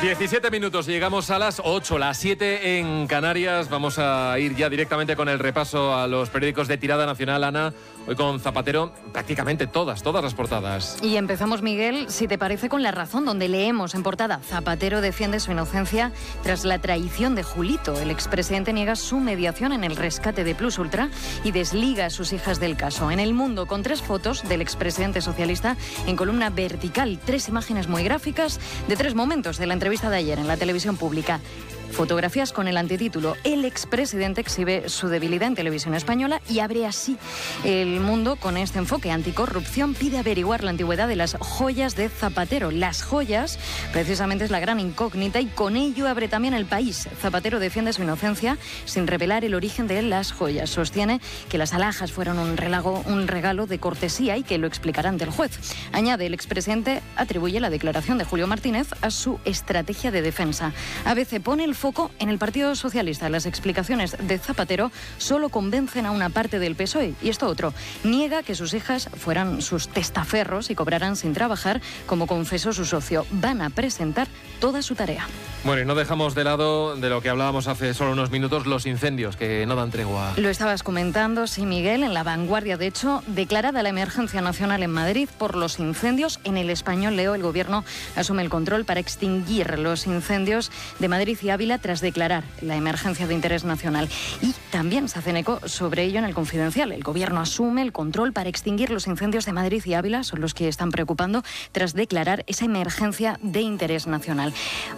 17 minutos, llegamos a las 8, las 7 en Canarias. Vamos a ir ya directamente con el repaso a los periódicos de tirada nacional, Ana. Hoy con Zapatero, prácticamente todas las portadas. Y empezamos, Miguel, si te parece, con La Razón, donde leemos en portada: Zapatero defiende su inocencia tras la traición de Julito. El expresidente niega su mediación en el rescate de Plus Ultra y desliga a sus hijas del caso. En El Mundo, con 3 fotos del expresidente socialista en columna vertical, 3 imágenes muy gráficas de 3 momentos de la entrevista de ayer en la televisión pública. Fotografías con el antetítulo: El expresidente exhibe su debilidad en televisión española, y abre así El Mundo con este enfoque: anticorrupción pide averiguar la antigüedad de las joyas de Zapatero. Las joyas, precisamente, es la gran incógnita, y con ello abre también El País. Zapatero defiende su inocencia sin revelar el origen de las joyas. Sostiene que las alhajas fueron un regalo de cortesía y que lo explicará ante el juez. Añade: el expresidente atribuye la declaración de Julio Martínez a su estrategia de defensa. ABC pone el foco en el Partido Socialista. Las explicaciones de Zapatero solo convencen a una parte del PSOE. Y esto otro: niega que sus hijas fueran sus testaferros y cobrarán sin trabajar, como confesó su socio. Van a presentar toda su tarea. Bueno, y no dejamos de lado de lo que hablábamos hace solo unos minutos: los incendios, que no dan tregua. Lo estabas comentando, sí, Miguel. En La Vanguardia, de hecho, declarada la emergencia nacional en Madrid por los incendios. En El Español leo: el gobierno asume el control para extinguir los incendios de Madrid y Ávila tras declarar la emergencia de interés nacional. Y también se hacen eco sobre ello en El Confidencial. El gobierno asume el control para extinguir los incendios de Madrid y Ávila, son los que están preocupando tras declarar esa emergencia de interés nacional.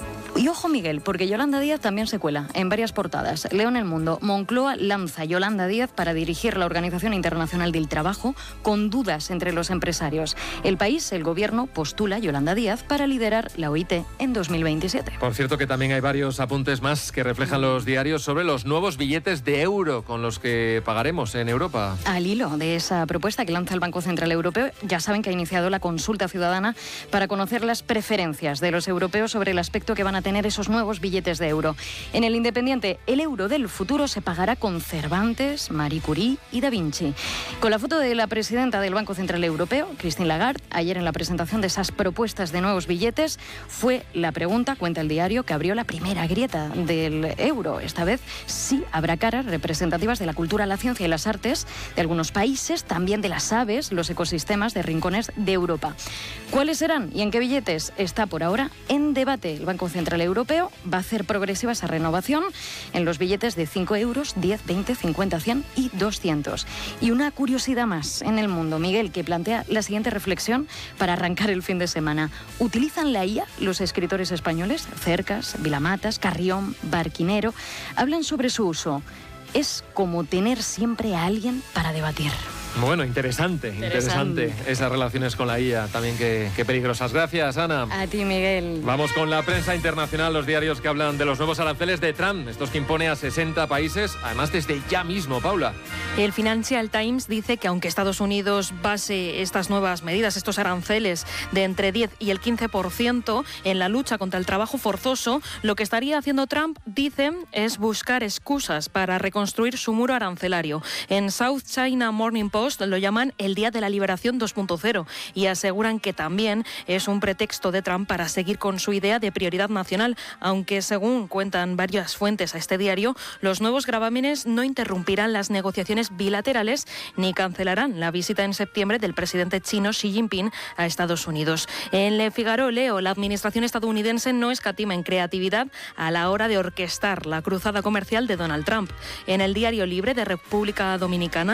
Y ojo, Miguel, porque Yolanda Díaz también se cuela en varias portadas. Leo en El Mundo: Moncloa lanza a Yolanda Díaz para dirigir la Organización Internacional del Trabajo, con dudas entre los empresarios. El País: el gobierno postula a Yolanda Díaz para liderar la OIT en 2027. Por cierto, que también hay varios apuntes más que reflejan los diarios sobre los nuevos billetes de euro con los que pagaremos en Europa. Al hilo de esa propuesta que lanza el Banco Central Europeo, ya saben que ha iniciado la consulta ciudadana para conocer las preferencias de los europeos sobre el aspecto que van a tener esos nuevos billetes de euro. En El Independiente: el euro del futuro se pagará con Cervantes, Marie Curie y Da Vinci. Con la foto de la presidenta del Banco Central Europeo, Christine Lagarde, ayer en la presentación de esas propuestas de nuevos billetes, fue la pregunta, cuenta el diario, que abrió la primera grieta del euro. Esta vez sí habrá caras representativas de la cultura, la ciencia y las artes de algunos países, también de las aves, los ecosistemas de rincones de Europa. ¿Cuáles serán y en qué billetes? Está por ahora en debate. El Banco Central Europeo va a hacer progresiva esa renovación en los billetes de 5 euros, 10, 20, 50, 100 y 200. Y una curiosidad más en El Mundo, Miguel, que plantea la siguiente reflexión para arrancar el fin de semana: ¿utilizan la IA los escritores españoles? Cercas, Vilamatas, Carrión, Barquinero hablan sobre su uso. Es como tener siempre a alguien para debatir. Bueno, interesante esas relaciones con la IA también, que peligrosas. Gracias, Ana. A ti, Miguel. Vamos con la prensa internacional, los diarios que hablan de los nuevos aranceles de Trump, estos que impone a 60 países, además desde ya mismo, Paula. El Financial Times dice que aunque Estados Unidos base estas nuevas medidas, estos aranceles de entre 10 y el 15% en la lucha contra el trabajo forzoso, lo que estaría haciendo Trump, dicen, es buscar excusas para reconstruir su muro arancelario. En South China Morning Post lo llaman el Día de la Liberación 2.0 y aseguran que también es un pretexto de Trump para seguir con su idea de prioridad nacional, aunque según cuentan varias fuentes a este diario, los nuevos gravámenes no interrumpirán las negociaciones bilaterales ni cancelarán la visita en septiembre del presidente chino Xi Jinping a Estados Unidos. En Le Figaro leo: la administración estadounidense no escatima en creatividad a la hora de orquestar la cruzada comercial de Donald Trump. En el Diario Libre de República Dominicana